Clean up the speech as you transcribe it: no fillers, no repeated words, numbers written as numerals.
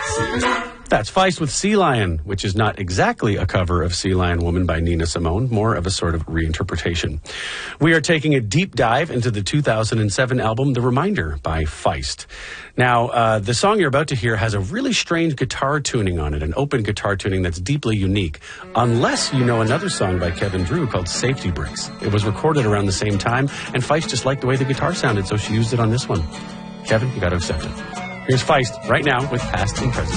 That's Feist with Sea Lion, which is not exactly a cover of Sea Lion Woman by Nina Simone, more of a sort of reinterpretation. We are taking a deep dive into the 2007 album, The Reminder by Feist. Now, the song you're about to hear has a really strange guitar tuning on it, an open guitar tuning that's deeply unique, unless you know another song by Kevin Drew called Safety Bricks. It was recorded around the same time, and Feist just liked the way the guitar sounded, so she used it on this one. Kevin, you got to accept it. Here's Feist right now with Past and Present.